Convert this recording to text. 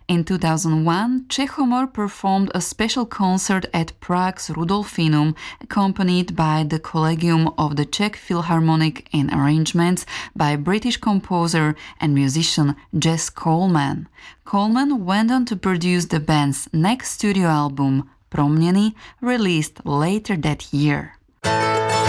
In 2001, Czech Humor performed a special concert at Prague's Rudolfinum, accompanied by the Collegium of the Czech Philharmonic in arrangements by British composer and musician Jess Coleman. Coleman went on to produce the band's next studio album, Proměny, released later that year.